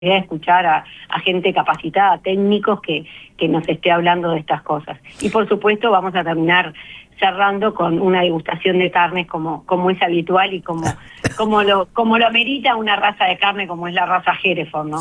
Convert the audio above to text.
escuchar a gente capacitada, técnicos que nos esté hablando de estas cosas. Y por supuesto vamos a terminar cerrando con una degustación de carnes como es habitual y como lo amerita una raza de carne como es la raza Hereford, ¿no?